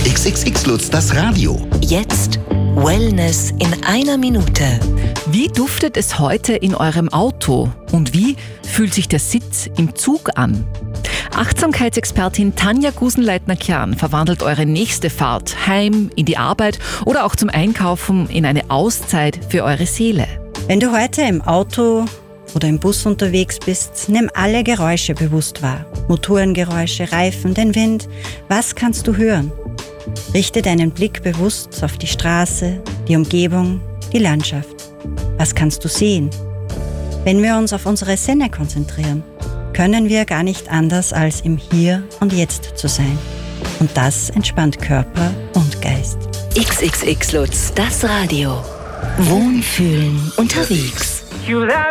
XXX Lutz, das Radio. Jetzt Wellness in einer Minute. Wie duftet es heute in eurem Auto? Und wie fühlt sich der Sitz im Zug an? Achtsamkeitsexpertin Tanja Gusenleitner-Kern verwandelt eure nächste Fahrt heim, in die Arbeit oder auch zum Einkaufen in eine Auszeit für eure Seele. Wenn du heute im Auto oder im Bus unterwegs bist, nimm alle Geräusche bewusst wahr. Motorengeräusche, Reifen, den Wind. Was kannst du hören? Richte deinen Blick bewusst auf die Straße, die Umgebung, die Landschaft. Was kannst du sehen? Wenn wir uns auf unsere Sinne konzentrieren, können wir gar nicht anders als im Hier und Jetzt zu sein. Und das entspannt Körper und Geist. XXX Lutz, das Radio. Wohnfühlen unterwegs.